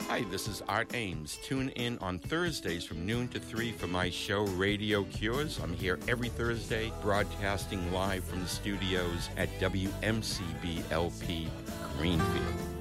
Hi, this is Art Ames. Tune in on Thursdays from noon to 3 for my show Radio Cures. I'm here every Thursday, broadcasting live from the studios at WMCBLP Greenfield.